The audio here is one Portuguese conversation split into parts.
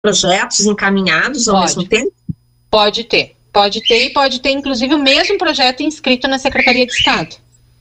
projetos encaminhados ao mesmo tempo? Pode ter e pode ter inclusive o mesmo projeto inscrito na Secretaria de Estado.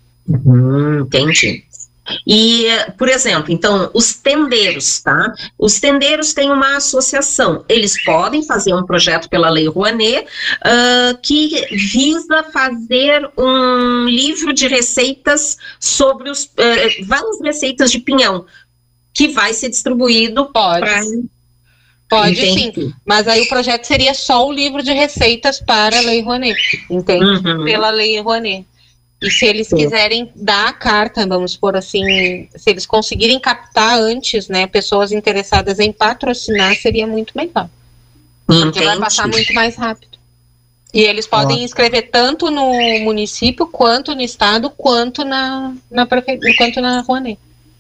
Entendi. E, por exemplo, então, os tendeiros, tá? Os tendeiros têm uma associação, eles podem fazer um projeto pela Lei Rouanet que visa fazer um livro de receitas sobre várias receitas de pinhão, que vai ser distribuído para... Pode sim, mas aí o projeto seria só o livro de receitas para a Lei Rouanet, entende? Pela Lei Rouanet. E se eles quiserem dar a carta, vamos por assim, se eles conseguirem captar antes, né, pessoas interessadas em patrocinar, seria muito melhor. Porque vai passar muito mais rápido. E eles podem inscrever tanto no município, quanto no estado, quanto na prefeitura, quanto na Rouanet.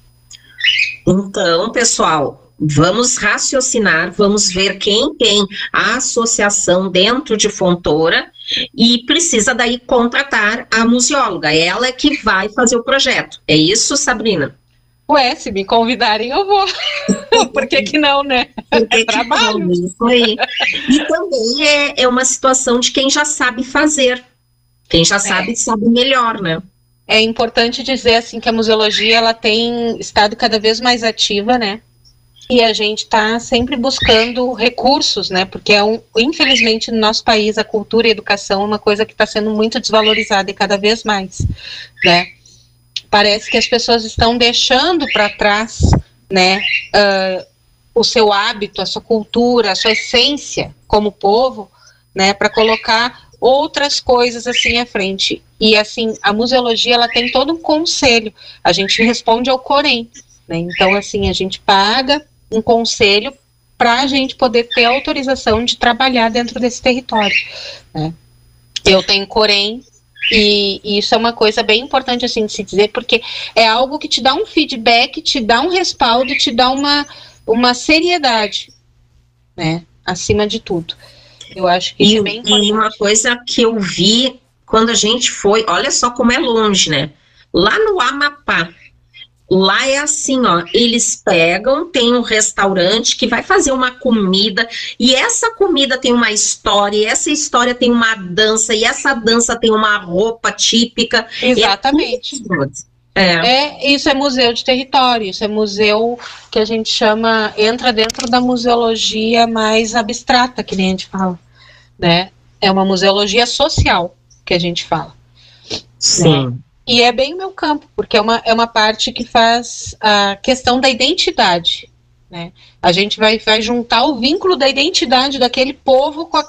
Então, pessoal, vamos raciocinar, vamos ver quem tem a associação dentro de Fontoura e precisa daí contratar a museóloga. Ela é que vai fazer o projeto. É isso, Sabrina? Ué, se me convidarem eu vou. Por que não, né? É trabalho. Não, isso aí. E também é uma situação de quem já sabe fazer. Quem já sabe melhor, né? É importante dizer assim que a museologia ela tem estado cada vez mais ativa, né? E a gente está sempre buscando recursos, né? Porque infelizmente no nosso país a cultura e a educação é uma coisa que está sendo muito desvalorizada e cada vez mais, né? Parece que as pessoas estão deixando para trás, né? O seu hábito, a sua cultura, a sua essência como povo, né? Para colocar outras coisas assim à frente. E assim a museologia ela tem todo um conselho. A gente responde ao Corém, né? Então assim a gente paga um conselho para a gente poder ter autorização de trabalhar dentro desse território, né? Eu tenho Corém e isso é uma coisa bem importante assim de se dizer, porque é algo que te dá um feedback, te dá um respaldo, te dá uma seriedade, né? Acima de tudo. Eu acho que isso é bem importante. E uma coisa que eu vi quando a gente foi, olha só como é longe, né? Lá no Amapá. Lá é assim, ó, eles pegam, tem um restaurante que vai fazer uma comida, e essa comida tem uma história, e essa história tem uma dança, e essa dança tem uma roupa típica. Exatamente. Isso é museu de território, isso é museu que a gente chama, entra dentro da museologia mais abstrata, que nem a gente fala, né? É uma museologia social que a gente fala. Sim. Né? E é bem o meu campo, porque é uma parte que faz a questão da identidade, né? A gente vai juntar o vínculo da identidade daquele povo com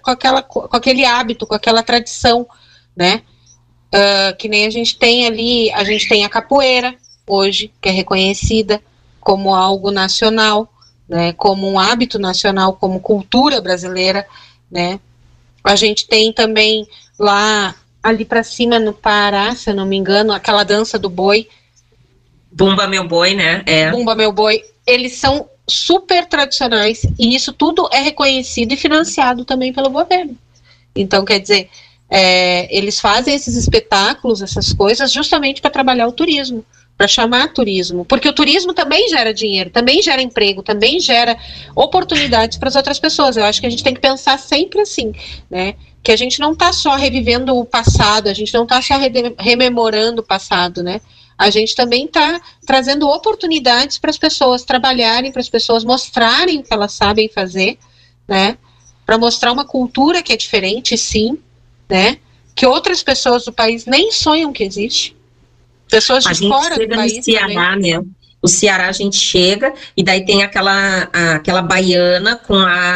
aquele hábito, com aquela tradição, né? Que nem a gente tem ali, a gente tem a capoeira hoje, que é reconhecida como algo nacional, né? Como um hábito nacional, como cultura brasileira, né? A gente tem também lá ali para cima no Pará, se eu não me engano, aquela dança do boi. Bumba Meu Boi, né? Bumba Meu Boi. Eles são super tradicionais e isso tudo é reconhecido e financiado também pelo governo. Então, quer dizer, eles fazem esses espetáculos, essas coisas, justamente para trabalhar o turismo, para chamar turismo. Porque o turismo também gera dinheiro, também gera emprego, também gera oportunidades para as outras pessoas. Eu acho que a gente tem que pensar sempre assim, né? Que a gente não está só revivendo o passado, a gente não está só rememorando o passado, né? A gente também está trazendo oportunidades para as pessoas trabalharem, para as pessoas mostrarem o que elas sabem fazer, né? Para mostrar uma cultura que é diferente, sim, né? Que outras pessoas do país nem sonham que existe. Pessoas de fora do país. No Ceará, né? O Ceará a gente chega e daí tem aquela baiana com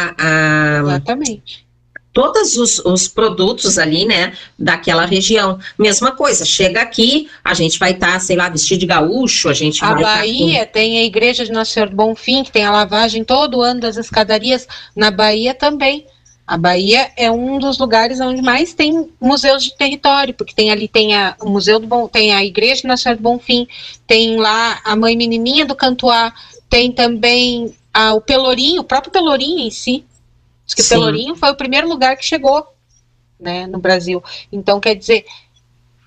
Exatamente. Todos os produtos ali, né, daquela região. Mesma coisa, chega aqui, a gente vai estar, sei lá, vestido de gaúcho, a gente vai... A Bahia tem a igreja de Nossa Senhora do Bonfim, que tem a lavagem todo ano das escadarias. Na Bahia também. A Bahia é um dos lugares onde mais tem museus de território, porque tem o Museu tem a igreja de Nossa Senhora do Bonfim, tem lá a Mãe Menininha do Cantuá, tem também o Pelourinho, o próprio Pelourinho em si. Diz que o Pelourinho foi o primeiro lugar que chegou, né, no Brasil. Então, quer dizer,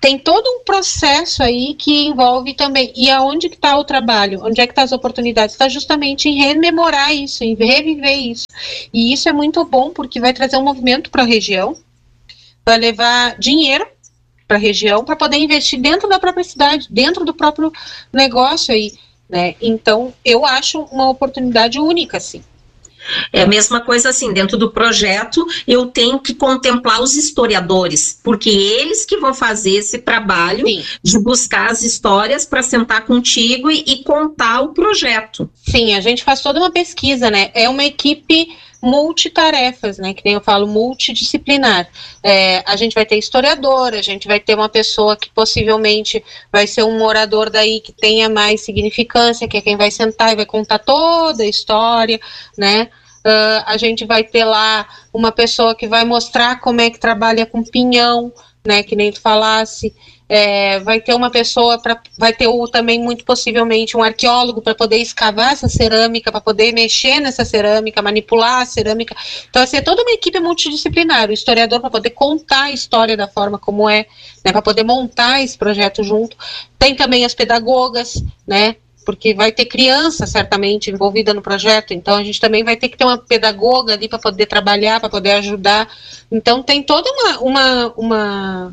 tem todo um processo aí que envolve também, e aonde que está o trabalho, onde é que está as oportunidades, está justamente em rememorar isso, em reviver isso, e isso é muito bom, porque vai trazer um movimento para a região, vai levar dinheiro para a região, para poder investir dentro da própria cidade, dentro do próprio negócio aí, né? Então, eu acho uma oportunidade única, assim. É a mesma coisa assim, dentro do projeto eu tenho que contemplar os historiadores, porque eles que vão fazer esse trabalho Sim. de buscar as histórias para sentar contigo e contar o projeto. Sim, a gente faz toda uma pesquisa, né? É uma equipe multitarefas, né? Que nem eu falo, multidisciplinar. A gente vai ter historiador, a gente vai ter uma pessoa que possivelmente vai ser um morador daí que tenha mais significância, que é quem vai sentar e vai contar toda a história, né? A gente vai ter lá uma pessoa que vai mostrar como é que trabalha com pinhão, né? Que nem tu falasse. Vai ter uma pessoa, vai ter também muito possivelmente um arqueólogo para poder escavar essa cerâmica, para poder mexer nessa cerâmica, manipular a cerâmica. Então, assim, é toda uma equipe multidisciplinar, o historiador para poder contar a história da forma como é, né, para poder montar esse projeto junto. Tem também as pedagogas, né, porque vai ter criança certamente envolvida no projeto, então a gente também vai ter que ter uma pedagoga ali para poder trabalhar, para poder ajudar. Então tem toda uma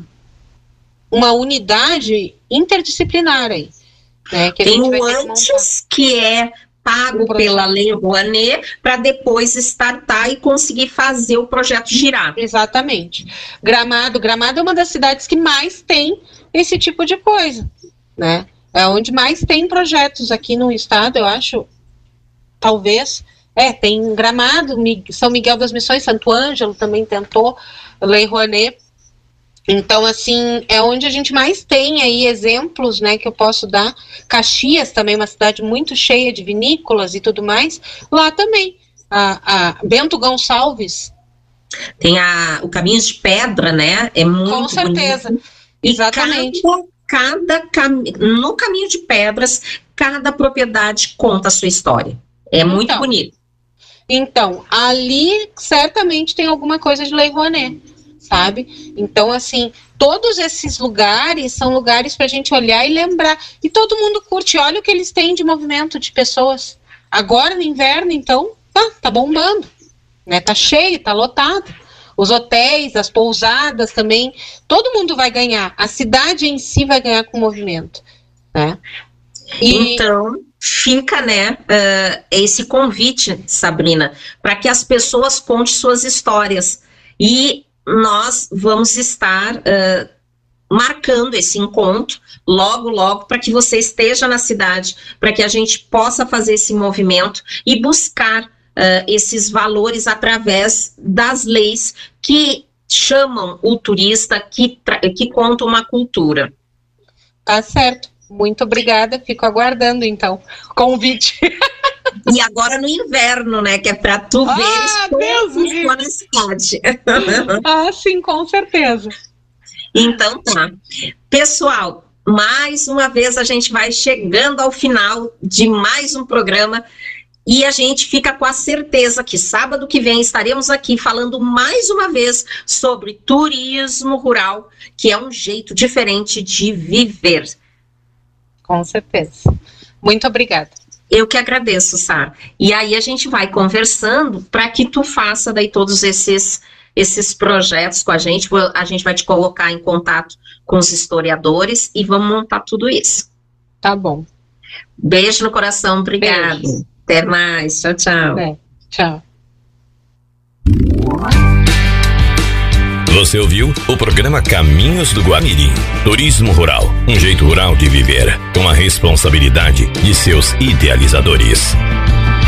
unidade interdisciplinar aí. Né, que tem o antes, que é pago pela Lei Rouanet, para depois startar e conseguir fazer o projeto girar. Exatamente. Gramado é uma das cidades que mais tem esse tipo de coisa, né? É onde mais tem projetos aqui no estado, eu acho, talvez. Tem Gramado, São Miguel das Missões, Santo Ângelo também tentou, Lei Rouanet. Então, assim, é onde a gente mais tem aí exemplos, né, que eu posso dar. Caxias também, uma cidade muito cheia de vinícolas e tudo mais. Lá também, a Bento Gonçalves. Tem o Caminho de Pedra, né? É muito Com certeza, bonito. Exatamente. No Caminho de Pedras, cada propriedade conta a sua história. É muito bonito. Então, ali certamente tem alguma coisa de Lei Rouanet, sabe? Então, assim, todos esses lugares são lugares para a gente olhar e lembrar. E todo mundo curte. Olha o que eles têm de movimento de pessoas. Agora, no inverno, então, tá bombando. Né? Tá cheio, tá lotado. Os hotéis, as pousadas também, todo mundo vai ganhar. A cidade em si vai ganhar com o movimento. Né? Então, fica, né, esse convite, Sabrina, para que as pessoas contem suas histórias. E nós vamos estar marcando esse encontro logo, para que você esteja na cidade, para que a gente possa fazer esse movimento e buscar esses valores através das leis que chamam o turista, que contam uma cultura. Tá certo. Muito obrigada. Fico aguardando, então, o convite. E agora no inverno, né? Que é para tu veres como na cidade. Sim, com certeza. Então tá. Pessoal, mais uma vez a gente vai chegando ao final de mais um programa. E a gente fica com a certeza que sábado que vem estaremos aqui falando mais uma vez sobre turismo rural, que é um jeito diferente de viver. Com certeza. Muito obrigada. Eu que agradeço, Sara. E aí a gente vai conversando para que tu faça daí todos esses projetos com a gente vai te colocar em contato com os historiadores e vamos montar tudo isso. Tá bom. Beijo no coração, obrigada. Beijo. Até mais, tchau, tchau. Tchau. Você ouviu o programa Caminhos do Guamirim. Turismo rural, um jeito rural de viver, com a responsabilidade de seus idealizadores.